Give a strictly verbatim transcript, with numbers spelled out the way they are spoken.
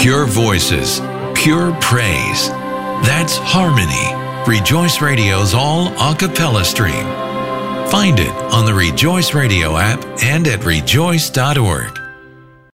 Pure voices, pure praise. That's Harmony, Rejoice Radio's all a cappella stream. Find it on the Rejoice Radio app and at rejoice dot org.